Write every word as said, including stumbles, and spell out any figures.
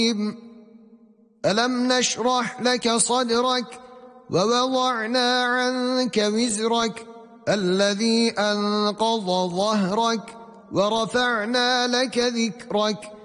ألم نشرح لك صدرك ووضعنا عنك وزرك الذي أنقض ظهرك ورفعنا لك ذكرك